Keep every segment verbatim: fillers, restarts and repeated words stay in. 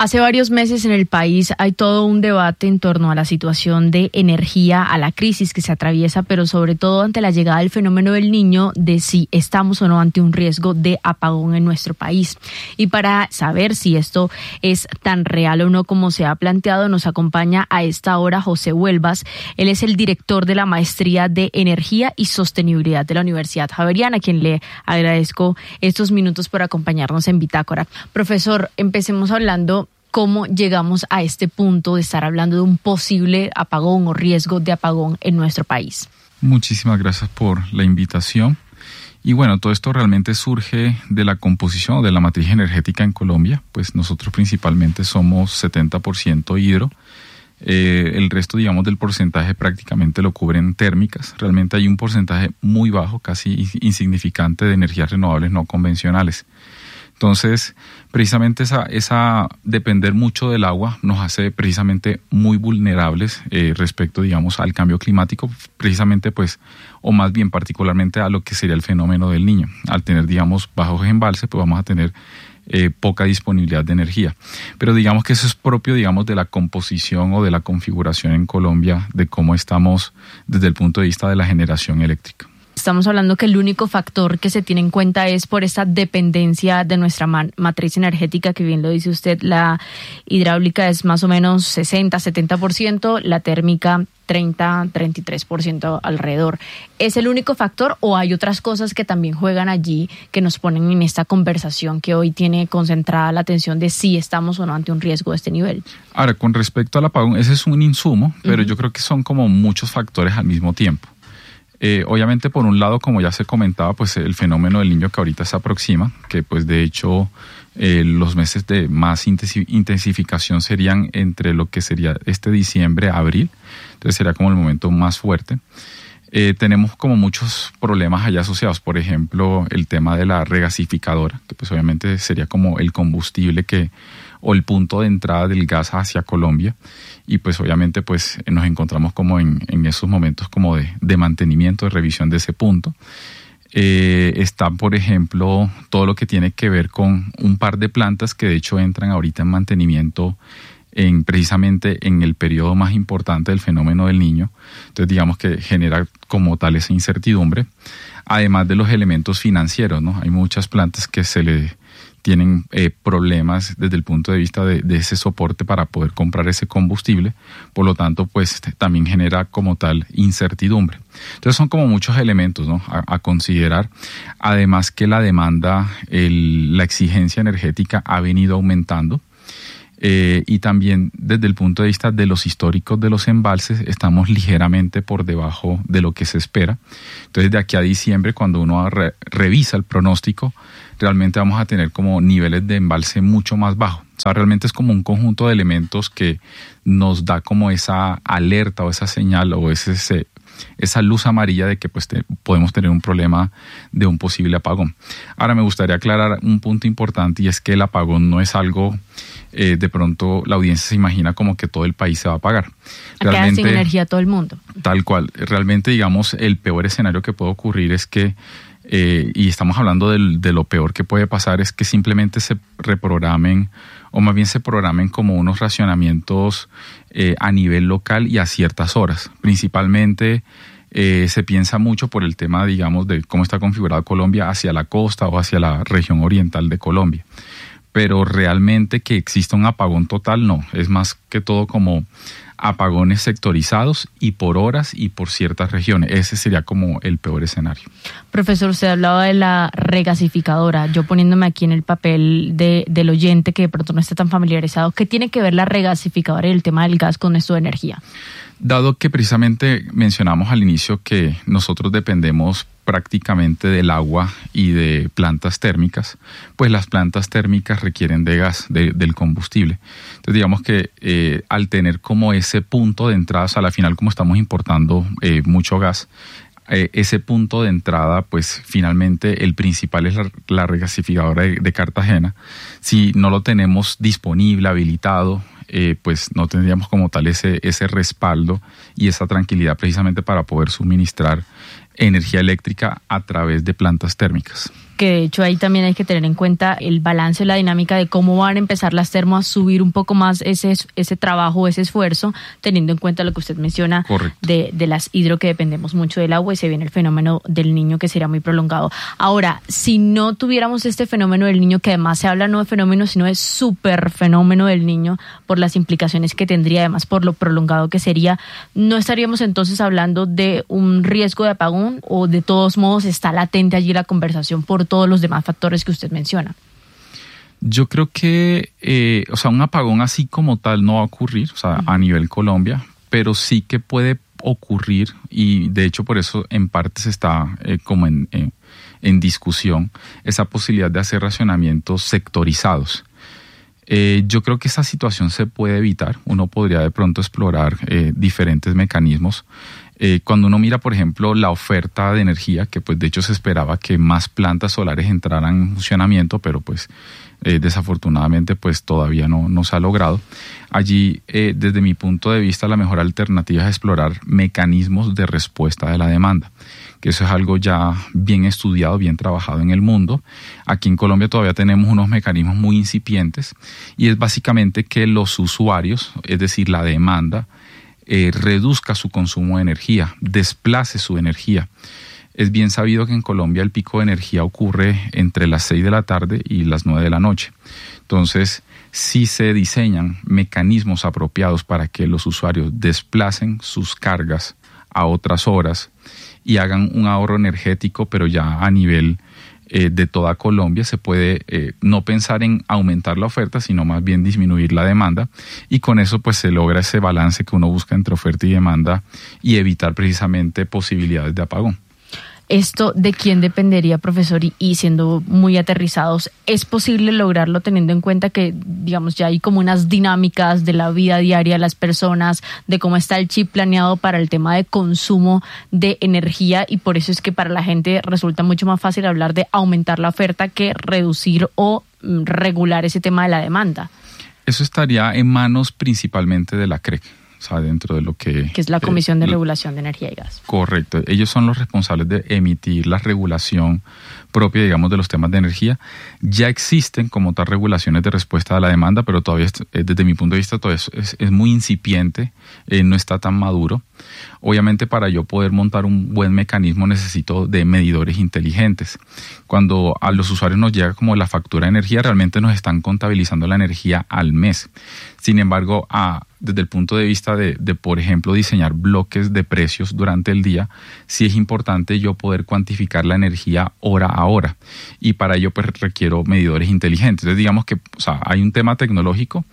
Hace varios meses en el país hay todo un debate en torno a la situación de energía, a la crisis que se atraviesa, pero sobre todo ante la llegada del fenómeno del Niño, de si estamos o no ante un riesgo de apagón en nuestro país. Y para saber si esto es tan real o no como se ha planteado, nos acompaña a esta hora José Huelvas. Él es el director de la Maestría de Energía y Sostenibilidad de la Universidad Javeriana, a quien le agradezco estos minutos por acompañarnos en Bitácora. Profesor, empecemos hablando cómo llegamos a este punto de estar hablando de un posible apagón o riesgo de apagón en nuestro país. Muchísimas gracias por la invitación. Y bueno, todo esto realmente surge de la composición de la matriz energética en Colombia. Pues nosotros principalmente somos setenta por ciento hidro. Eh, el resto, digamos, del porcentaje prácticamente lo cubren térmicas. Realmente hay un porcentaje muy bajo, casi insignificante, de energías renovables no convencionales. Entonces, precisamente esa, esa depender mucho del agua nos hace precisamente muy vulnerables eh, respecto, digamos, al cambio climático, precisamente pues, o más bien particularmente a lo que sería el fenómeno del Niño. Al tener, digamos, bajos embalses, pues vamos a tener eh, poca disponibilidad de energía. Pero digamos que eso es propio, digamos, de la composición o de la configuración en Colombia, de cómo estamos desde el punto de vista de la generación eléctrica. Estamos hablando que el único factor que se tiene en cuenta es por esta dependencia de nuestra matriz energética, que bien lo dice usted, la hidráulica es más o menos sesenta, setenta por ciento, la térmica treinta, treinta y tres por ciento alrededor. ¿Es el único factor o hay otras cosas que también juegan allí que nos ponen en esta conversación que hoy tiene concentrada la atención de si estamos o no ante un riesgo de este nivel? Ahora, con respecto al apagón, ese es un insumo, pero uh-huh. yo creo que son como muchos factores al mismo tiempo. Eh, obviamente, por un lado, como ya se comentaba, pues el fenómeno del Niño que ahorita se aproxima, que pues de hecho eh, los meses de más intensificación serían entre lo que sería este diciembre a abril, entonces sería como el momento más fuerte. Eh, tenemos como muchos problemas allá asociados, por ejemplo, el tema de la regasificadora, que pues obviamente sería como el combustible que o el punto de entrada del gas hacia Colombia, y pues obviamente pues nos encontramos como en, en esos momentos como de, de mantenimiento, de revisión de ese punto. Eh, está, por ejemplo, todo lo que tiene que ver con un par de plantas que de hecho entran ahorita en mantenimiento en, precisamente en el periodo más importante del fenómeno del Niño. Entonces digamos que genera como tal esa incertidumbre, además de los elementos financieros, ¿no? Hay muchas plantas que se le tienen eh, problemas desde el punto de vista de, de ese soporte para poder comprar ese combustible, por lo tanto pues también genera como tal incertidumbre. Entonces son como muchos elementos, ¿no?, a, a considerar, además que la demanda, el, la exigencia energética ha venido aumentando. Eh, y también desde el punto de vista de los históricos de los embalses estamos ligeramente por debajo de lo que se espera. Entonces de aquí a diciembre, cuando uno re, revisa el pronóstico, realmente vamos a tener como niveles de embalse mucho más bajos. O sea, realmente es como un conjunto de elementos que nos da como esa alerta o esa señal o ese, ese esa luz amarilla de que pues te, podemos tener un problema de un posible apagón. Ahora me gustaría aclarar un punto importante, y es que el apagón no es algo, eh, de pronto la audiencia se imagina como que todo el país se va a apagar. Realmente, sin energía todo el mundo. Tal cual. Realmente, digamos, el peor escenario que puede ocurrir es que, eh, y estamos hablando de, de lo peor que puede pasar, es que simplemente se reprogramen, o más bien se programen como unos racionamientos eh, a nivel local y a ciertas horas. Principalmente eh, se piensa mucho por el tema, digamos, de cómo está configurado Colombia hacia la costa o hacia la región oriental de Colombia. Pero realmente que exista un apagón total, no. Es más que todo como apagones sectorizados y por horas y por ciertas regiones. Ese sería como el peor escenario. Profesor, usted hablaba de la regasificadora. Yo poniéndome aquí en el papel de, del oyente que de pronto no está tan familiarizado, ¿qué tiene que ver la regasificadora y el tema del gas con esto de energía? Dado que precisamente mencionamos al inicio que nosotros dependemos prácticamente del agua y de plantas térmicas, pues las plantas térmicas requieren de gas, de, del combustible. Entonces digamos que eh, al tener como ese punto de entrada, o sea, al final como estamos importando eh, mucho gas, eh, ese punto de entrada, pues finalmente el principal es la, la regasificadora de, de Cartagena. Si no lo tenemos disponible, habilitado, Eh, pues no tendríamos como tal ese, ese respaldo y esa tranquilidad precisamente para poder suministrar energía eléctrica a través de plantas térmicas. Que de hecho ahí también hay que tener en cuenta el balance, la dinámica de cómo van a empezar las termas a subir un poco más ese, ese trabajo, ese esfuerzo, teniendo en cuenta lo que usted menciona de, de las hidro, que dependemos mucho del agua, y se viene el fenómeno del niño, que será muy prolongado. Ahora, si no tuviéramos este fenómeno del niño, que además se habla no de fenómeno, sino de super fenómeno del niño, por las implicaciones que tendría, además por lo prolongado que sería, ¿no estaríamos entonces hablando de un riesgo de apagón, o de todos modos está latente allí la conversación por todos los demás factores que usted menciona? Yo creo que, eh, o sea, un apagón así como tal no va a ocurrir, o sea, uh-huh. a nivel Colombia, pero sí que puede ocurrir, y de hecho por eso en parte se está eh, como en, eh, en discusión esa posibilidad de hacer racionamientos sectorizados. Eh, yo creo que esa situación se puede evitar. Uno podría de pronto explorar eh, diferentes mecanismos. Eh, cuando uno mira, por ejemplo, la oferta de energía, que pues de hecho se esperaba que más plantas solares entraran en funcionamiento, pero pues eh, desafortunadamente pues todavía no, no se ha logrado. Allí, eh, desde mi punto de vista, la mejor alternativa es explorar mecanismos de respuesta de la demanda, que eso es algo ya bien estudiado, bien trabajado en el mundo. Aquí en Colombia todavía tenemos unos mecanismos muy incipientes, y es básicamente que los usuarios, es decir, la demanda, Eh, reduzca su consumo de energía, desplace su energía. Es bien sabido que en Colombia el pico de energía ocurre entre las seis de la tarde y las nueve de la noche. Entonces, si se diseñan mecanismos apropiados para que los usuarios desplacen sus cargas a otras horas y hagan un ahorro energético, pero ya a nivel eh, de toda Colombia, se puede eh, no pensar en aumentar la oferta, sino más bien disminuir la demanda, y con eso pues se logra ese balance que uno busca entre oferta y demanda, y evitar precisamente posibilidades de apagón. ¿Esto de quién dependería, profesor? Y, y siendo muy aterrizados, ¿es posible lograrlo teniendo en cuenta que, digamos, ya hay como unas dinámicas de la vida diaria de las personas, de cómo está el chip planeado para el tema de consumo de energía, y por eso es que para la gente resulta mucho más fácil hablar de aumentar la oferta que reducir o mm, regular ese tema de la demanda? Eso estaría en manos principalmente de la C R E C. O sea, dentro de lo que... Que es la Comisión eh, de Regulación de Energía y Gas. Correcto. Ellos son los responsables de emitir la regulación propia, digamos, de los temas de energía. Ya existen como tal regulaciones de respuesta a la demanda, pero todavía, desde mi punto de vista, todavía es, es muy incipiente, eh, no está tan maduro. Obviamente, para yo poder montar un buen mecanismo necesito de medidores inteligentes. Cuando a los usuarios nos llega como la factura de energía, realmente nos están contabilizando la energía al mes. Sin embargo, a, desde el punto de vista de, de, por ejemplo, diseñar bloques de precios durante el día, sí es importante yo poder cuantificar la energía hora a hora. Y para ello pues requiero medidores inteligentes. Entonces digamos que, o sea, hay un tema tecnológico,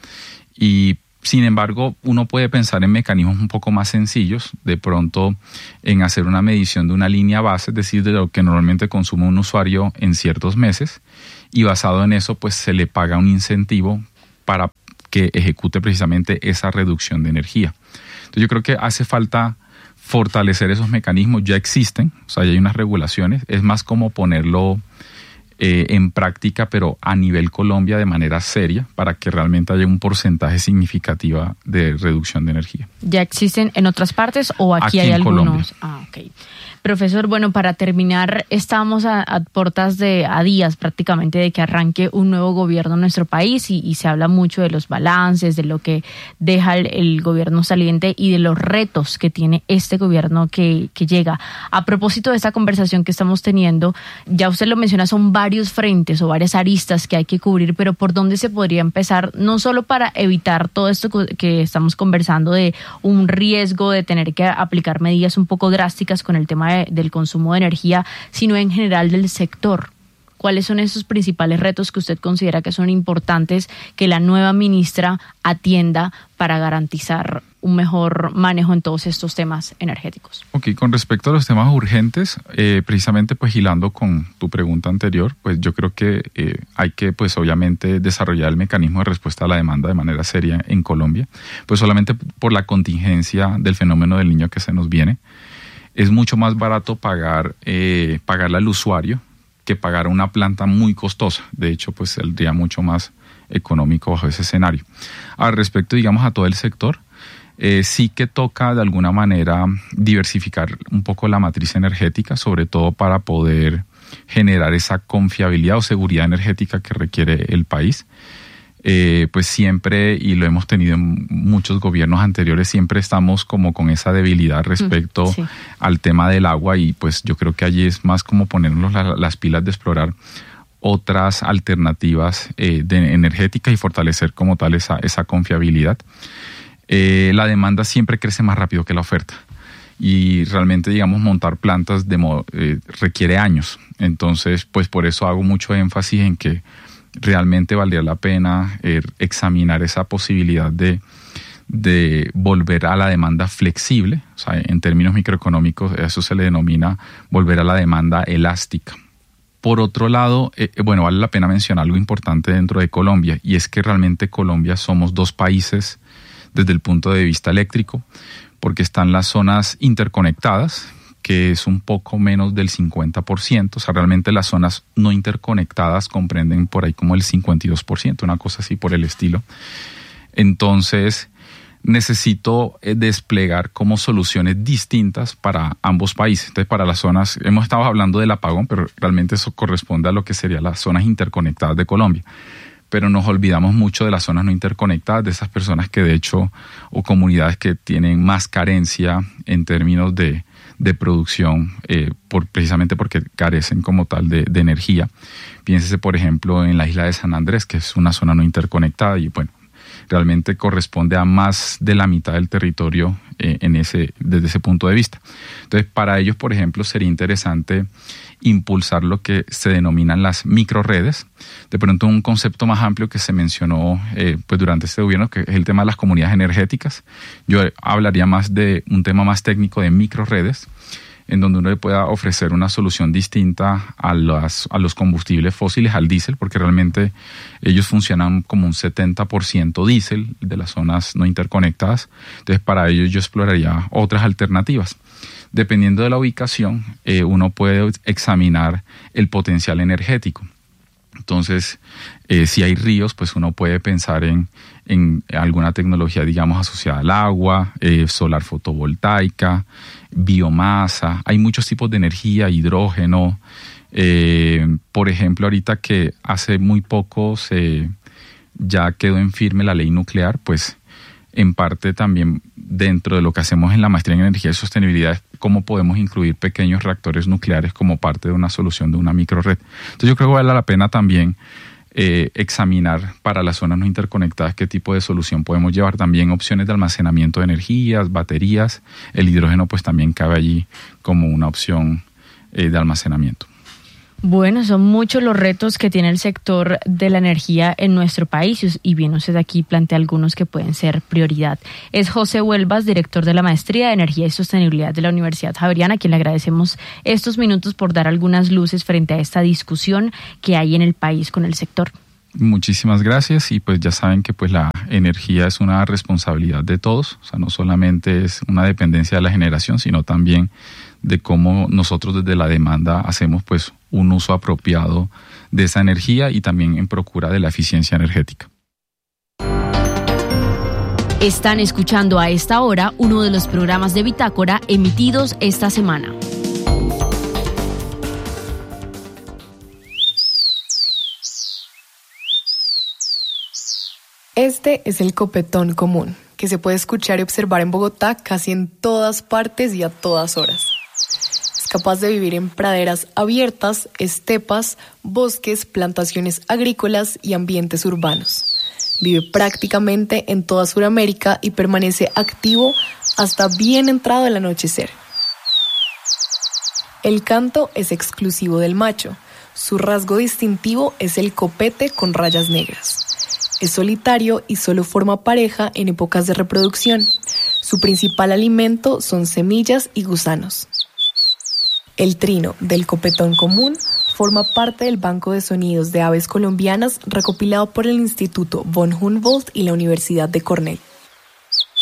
y sin embargo uno puede pensar en mecanismos un poco más sencillos, de pronto en hacer una medición de una línea base, es decir, de lo que normalmente consume un usuario en ciertos meses, y basado en eso pues se le paga un incentivo para que ejecute precisamente esa reducción de energía. Entonces yo creo que hace falta fortalecer esos mecanismos. Ya existen, o sea, ya hay unas regulaciones, es más como ponerlo eh, en práctica, pero a nivel Colombia de manera seria, para que realmente haya un porcentaje significativo de reducción de energía. ¿Ya existen en otras partes o aquí, aquí hay algunos? Colombia. Ah, ok. Profesor, bueno, para terminar, estamos a, a puertas de, a días prácticamente de que arranque un nuevo gobierno en nuestro país, y, y se habla mucho de los balances, de lo que deja el, el gobierno saliente y de los retos que tiene este gobierno que, que llega. A propósito de esta conversación que estamos teniendo, ya usted lo menciona, son varios frentes o varias aristas que hay que cubrir, pero ¿por dónde se podría empezar? No solo para evitar todo esto que estamos conversando de un riesgo de tener que aplicar medidas un poco drásticas con el tema de, del consumo de energía, sino en general del sector. ¿Cuáles son esos principales retos que usted considera que son importantes que la nueva ministra atienda para garantizar un mejor manejo en todos estos temas energéticos? Ok, con respecto a los temas urgentes, eh, precisamente pues hilando con tu pregunta anterior, pues yo creo que eh, hay que pues obviamente desarrollar el mecanismo de respuesta a la demanda de manera seria en Colombia, pues solamente por la contingencia del fenómeno del niño que se nos viene. Es mucho más barato pagar, eh, pagarle al usuario que pagar a una planta muy costosa. De hecho, pues saldría mucho más económico bajo ese escenario. Al respecto, digamos, a todo el sector, Eh, sí que toca de alguna manera diversificar un poco la matriz energética, sobre todo para poder generar esa confiabilidad o seguridad energética que requiere el país. Eh, pues siempre, y lo hemos tenido en muchos gobiernos anteriores, siempre estamos como con esa debilidad respecto sí. al tema del agua, y pues yo creo que allí es más como ponernos la, las pilas de explorar otras alternativas eh, de energéticas y fortalecer como tal esa, esa confiabilidad. Eh, la demanda siempre crece más rápido que la oferta, y realmente, digamos, montar plantas de modo, eh, requiere años. Entonces, pues por eso hago mucho énfasis en que realmente valdría la pena eh, examinar esa posibilidad de, de volver a la demanda flexible. O sea, en términos microeconómicos, eso se le denomina volver a la demanda elástica. Por otro lado, eh, bueno, vale la pena mencionar algo importante dentro de Colombia, y es que realmente Colombia somos dos países desde el punto de vista eléctrico, porque están las zonas interconectadas, que es un poco menos del cincuenta por ciento. O sea, realmente las zonas no interconectadas comprenden por ahí como el cincuenta y dos por ciento, una cosa así por el estilo. Entonces, necesito desplegar como soluciones distintas para ambos países. Entonces, para las zonas, hemos estado hablando del apagón, pero realmente eso corresponde a lo que serían las zonas interconectadas de Colombia. Pero nos olvidamos mucho de las zonas no interconectadas, de esas personas que de hecho, o comunidades que tienen más carencia en términos de, de producción, eh, por, precisamente porque carecen como tal de, de energía. Piénsese, por ejemplo, en la isla de San Andrés, que es una zona no interconectada, y bueno, realmente corresponde a más de la mitad del territorio eh, en ese, desde ese punto de vista. Entonces, para ellos, por ejemplo, sería interesante impulsar lo que se denominan las microredes. De pronto, un concepto más amplio que se mencionó eh, pues durante este gobierno, que es el tema de las comunidades energéticas. Yo hablaría más de un tema más técnico de microredes, en donde uno le pueda ofrecer una solución distinta a, las, a los combustibles fósiles, al diésel, porque realmente ellos funcionan como un setenta por ciento diésel de las zonas no interconectadas. Entonces, para ello yo exploraría otras alternativas. Dependiendo de la ubicación, eh, uno puede examinar el potencial energético. Entonces, eh, si hay ríos, pues uno puede pensar en, en alguna tecnología, digamos, asociada al agua, eh, solar fotovoltaica, biomasa. Hay muchos tipos de energía, hidrógeno. Eh, por ejemplo, ahorita que hace muy poco se ya quedó en firme la ley nuclear, pues en parte también dentro de lo que hacemos en la maestría en energía y sostenibilidad es cómo podemos incluir pequeños reactores nucleares como parte de una solución de una microred. Entonces yo creo que vale la pena también eh, examinar para las zonas no interconectadas qué tipo de solución podemos llevar. También opciones de almacenamiento de energías, baterías. El hidrógeno pues también cabe allí como una opción eh, de almacenamiento. Bueno, son muchos los retos que tiene el sector de la energía en nuestro país, y bien usted aquí plantea algunos que pueden ser prioridad. Es José Huelvas, director de la Maestría de Energía y Sostenibilidad de la Universidad Javeriana, a quien le agradecemos estos minutos por dar algunas luces frente a esta discusión que hay en el país con el sector. Muchísimas gracias, y pues ya saben que pues la energía es una responsabilidad de todos. O sea, no solamente es una dependencia de la generación, sino también de cómo nosotros desde la demanda hacemos pues un uso apropiado de esa energía, y también en procura de la eficiencia energética. Están escuchando a esta hora uno de los programas de Bitácora emitidos esta semana. Este es el copetón común, que se puede escuchar y observar en Bogotá casi en todas partes y a todas horas. Capaz de vivir en praderas abiertas, estepas, bosques, plantaciones agrícolas y ambientes urbanos. Vive prácticamente en toda Sudamérica y permanece activo hasta bien entrado el anochecer. El canto es exclusivo del macho. Su rasgo distintivo es el copete con rayas negras. Es solitario y solo forma pareja en épocas de reproducción. Su principal alimento son semillas y gusanos. El trino del copetón común forma parte del Banco de Sonidos de Aves Colombianas recopilado por el Instituto von Humboldt y la Universidad de Cornell.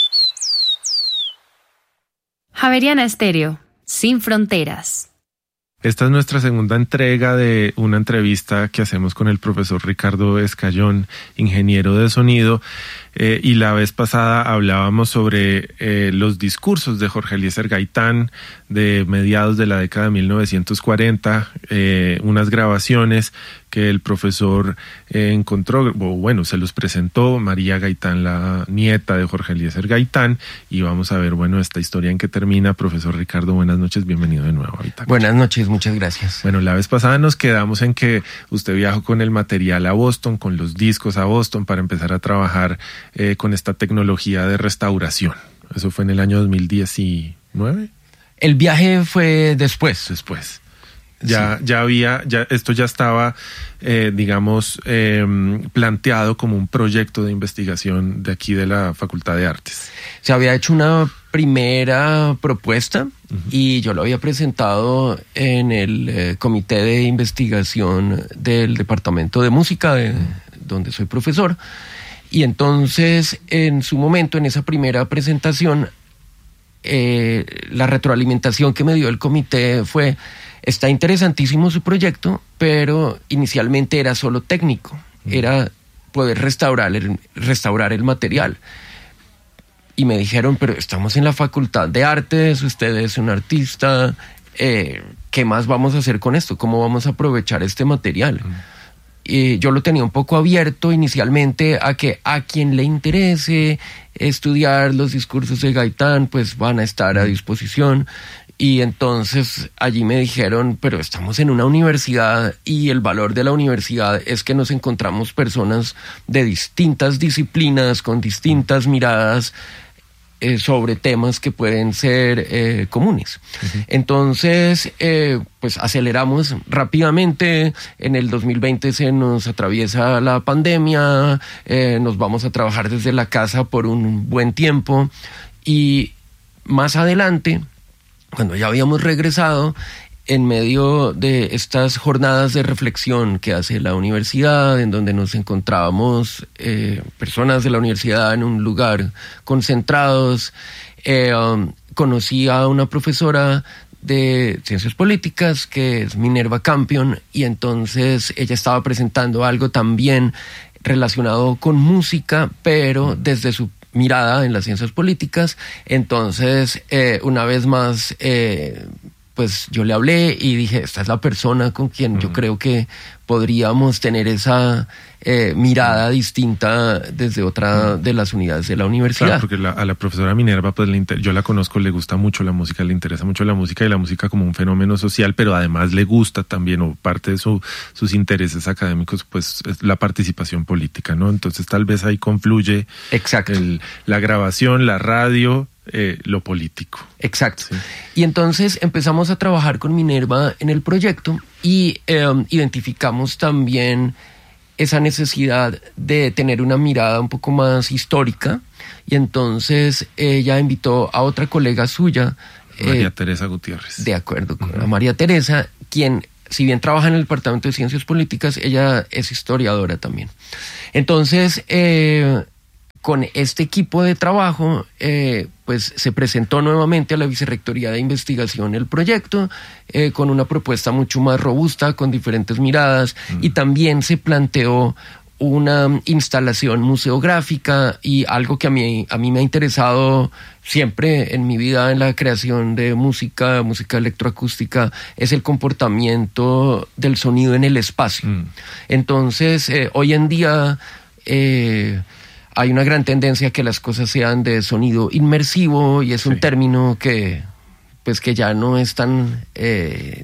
Javeriana Estéreo, sin fronteras. Esta es nuestra segunda entrega de una entrevista que hacemos con el profesor Ricardo Escayón, ingeniero de sonido, eh, y la vez pasada hablábamos sobre eh, los discursos de Jorge Eliezer Gaitán de mediados de la década de mil novecientos cuarenta, eh, unas grabaciones que el profesor eh, encontró, o bueno, se los presentó María Gaitán, la nieta de Jorge Eliezer Gaitán, y vamos a ver, bueno, esta historia en qué termina. Profesor Ricardo, buenas noches, bienvenido de nuevo a Bitácora. Buenas noches, muchas gracias. Bueno, la vez pasada nos quedamos en que usted viajó con el material a Boston, con los discos a Boston, para empezar a trabajar eh, con esta tecnología de restauración. Eso fue en el año dos mil diecinueve. El viaje fue después. Después. Ya, sí. ya había, ya esto ya estaba, eh, digamos, eh, planteado como un proyecto de investigación de aquí de la Facultad de Artes. Se había hecho una primera propuesta uh-huh. y yo lo había presentado en el eh, comité de investigación del Departamento de Música, de, uh-huh. donde soy profesor. Y entonces, en su momento, en esa primera presentación, eh, la retroalimentación que me dio el comité fue: está interesantísimo su proyecto, pero inicialmente era solo técnico, era poder restaurar el, restaurar el material. Y me dijeron, pero estamos en la Facultad de Artes, usted es un artista, eh, ¿qué más vamos a hacer con esto? ¿Cómo vamos a aprovechar este material? Mm. Y yo lo tenía un poco abierto inicialmente a que a quien le interese estudiar los discursos de Gaitán, pues van a estar a disposición. Y entonces allí me dijeron, pero estamos en una universidad y el valor de la universidad es que nos encontramos personas de distintas disciplinas, con distintas miradas eh, sobre temas que pueden ser eh, comunes. Uh-huh. Entonces, eh, pues aceleramos rápidamente. En el dos mil veinte se nos atraviesa la pandemia, eh, nos vamos a trabajar desde la casa por un buen tiempo y más adelante, cuando ya habíamos regresado, en medio de estas jornadas de reflexión que hace la universidad, en donde nos encontrábamos eh, personas de la universidad en un lugar concentrados, eh, um, conocí a una profesora de Ciencias Políticas, que es Minerva Campion, y entonces ella estaba presentando algo también relacionado con música, pero desde su mirada en las ciencias políticas. Entonces, eh, una vez más, eh, pues yo le hablé y dije, esta es la persona con quien uh-huh. yo creo que podríamos tener esa eh, mirada distinta desde otra uh-huh. de las unidades de la universidad. Claro, porque la, a la profesora Minerva, pues le inter- yo la conozco, le gusta mucho la música, le interesa mucho la música y la música como un fenómeno social, pero además le gusta también, o parte de su, sus intereses académicos, pues es la participación política, ¿no? Entonces tal vez ahí confluye Exacto. El, la grabación, la radio, eh, lo político. Exacto. Sí. Y entonces empezamos a trabajar con Minerva en el proyecto y eh, identificamos también esa necesidad de tener una mirada un poco más histórica, y entonces ella invitó a otra colega suya, María eh, Teresa Gutiérrez. De acuerdo, con uh-huh. a María Teresa, quien, si bien trabaja en el Departamento de Ciencias Políticas, ella es historiadora también. Entonces, eh, con este equipo de trabajo, eh, pues se presentó nuevamente a la Vicerrectoría de Investigación el proyecto, eh, con una propuesta mucho más robusta, con diferentes miradas, mm. y también se planteó una instalación museográfica, y algo que a mí, a mí me ha interesado siempre en mi vida en la creación de música, música electroacústica, es el comportamiento del sonido en el espacio. Mm. Entonces, eh, hoy en día Eh, hay una gran tendencia a que las cosas sean de sonido inmersivo, y es sí. un término que, pues, que ya no es tan, eh,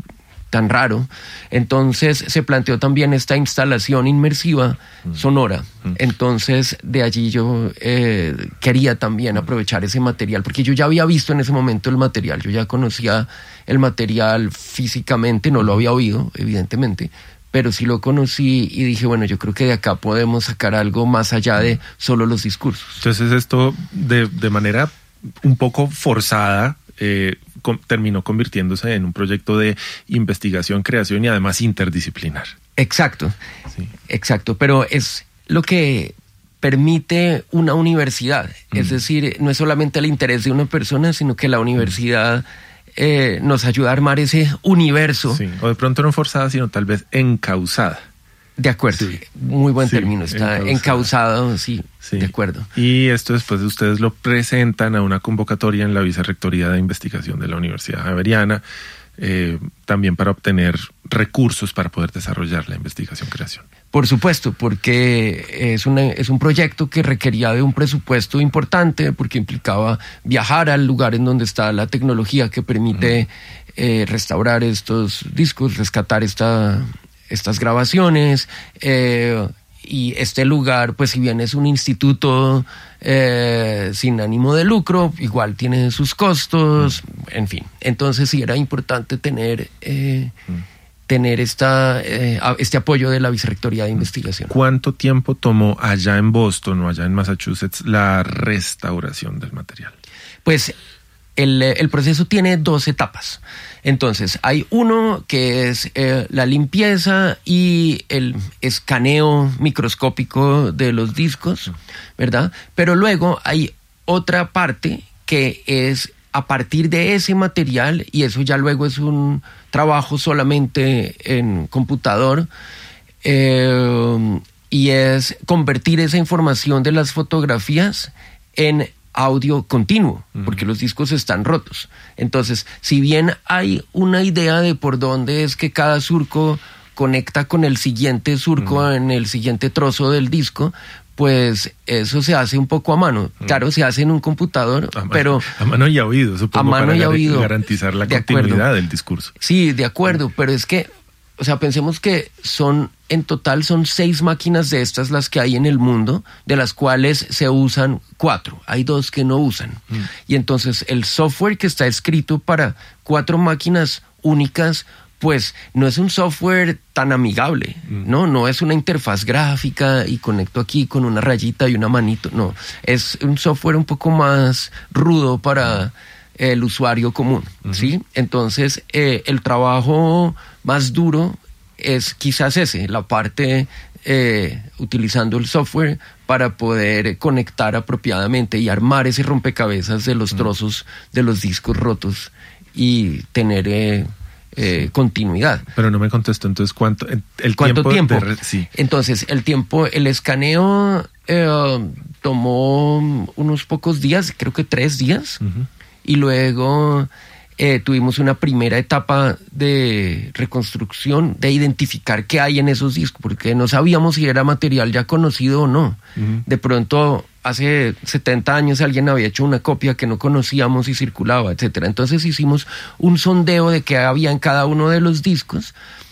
tan raro. Entonces se planteó también esta instalación inmersiva mm. sonora. Mm. Entonces de allí yo eh, quería también aprovechar ese material, porque yo ya había visto en ese momento el material, yo ya conocía el material físicamente, no lo había oído, evidentemente, pero sí lo conocí y dije, bueno, yo creo que de acá podemos sacar algo más allá de solo los discursos. Entonces esto de, de manera un poco forzada eh, com- terminó convirtiéndose en un proyecto de investigación, creación y además interdisciplinar. Exacto, sí. exacto, pero es lo que permite una universidad, mm. es decir, no es solamente el interés de una persona, sino que la universidad eh, nos ayuda a armar ese universo. Sí, o de pronto no forzada, sino tal vez encauzada. De acuerdo, sí. Muy buen sí, término, está encauzado, encauzado sí, sí, de acuerdo. Y esto después ustedes lo presentan a una convocatoria en la Vicerrectoría de Investigación de la Universidad Javeriana, eh, también para obtener recursos para poder desarrollar la investigación-creación. Por supuesto, porque es, una, es un proyecto que requería de un presupuesto importante, porque implicaba viajar al lugar en donde está la tecnología que permite uh-huh. eh, restaurar estos discos, rescatar esta... estas grabaciones, eh, y este lugar, pues si bien es un instituto eh, sin ánimo de lucro, igual tiene sus costos, mm. en fin. Entonces sí era importante tener, eh, mm. tener esta, eh, este apoyo de la Vicerrectoría de Investigación. ¿Cuánto tiempo tomó allá en Boston o allá en Massachusetts la restauración del material? Pues el, el proceso tiene dos etapas. Entonces, hay uno que es eh, la limpieza y el escaneo microscópico de los discos, ¿verdad? Pero luego hay otra parte que es a partir de ese material, y eso ya luego es un trabajo solamente en computador, eh, y es convertir esa información de las fotografías en audio continuo, porque los discos están rotos. Entonces, si bien hay una idea de por dónde es que cada surco conecta con el siguiente surco uh-huh. en el siguiente trozo del disco, pues eso se hace un poco a mano. Uh-huh. Claro, se hace en un computador, a pero... A mano y a oído, supongo, a mano para y a oído. garantizar la de continuidad acuerdo. del discurso. Sí, de acuerdo, uh-huh. pero es que, o sea, pensemos que son, en total son seis máquinas de estas las que hay en el mundo, de las cuales se usan cuatro. Hay dos que no usan. Mm. Y entonces el software que está escrito para cuatro máquinas únicas, pues no es un software tan amigable, mm. ¿no? No es una interfaz gráfica y conecto aquí con una rayita y una manito, no. Es un software un poco más rudo para... Mm. el usuario común, uh-huh. ¿sí? Entonces, eh, el trabajo más duro es quizás ese, la parte eh, utilizando el software para poder conectar apropiadamente y armar ese rompecabezas de los uh-huh. trozos de los discos rotos y tener eh, eh, continuidad. Pero no me contestó, entonces, ¿cuánto el ¿Cuánto tiempo? tiempo? De... Sí. Entonces, el tiempo, el escaneo eh, tomó unos pocos días, creo que tres días, uh-huh. y luego eh, tuvimos una primera etapa de reconstrucción, de identificar qué hay en esos discos, porque no sabíamos si era material ya conocido o no. Uh-huh. De pronto, hace setenta años alguien había hecho una copia que no conocíamos y circulaba, etcétera. Entonces hicimos un sondeo de qué había en cada uno de los discos,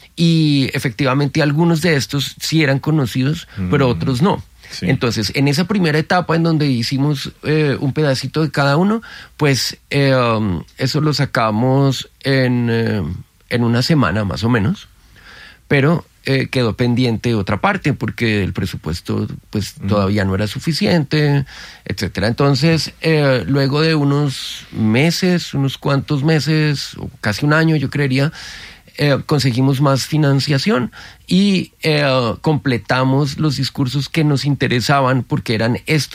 y efectivamente algunos de estos sí eran conocidos, uh-huh. pero otros no. Sí. Entonces, en esa primera etapa en donde hicimos eh, un pedacito de cada uno, pues eh, um, eso lo sacamos en, eh, en una semana más o menos, pero eh, quedó pendiente otra parte porque el presupuesto pues mm. todavía no era suficiente, etcétera. Entonces, eh, luego de unos meses, unos cuantos meses, o casi un año yo creería, Eh, conseguimos más financiación y eh, completamos los discursos que nos interesaban porque eran estos